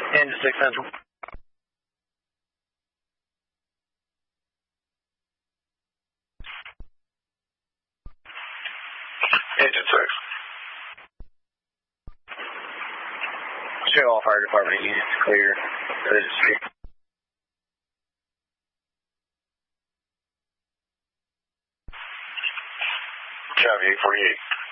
Into 600. Engine 6. Show all fire department units clear. Ready to speak. Copy 848.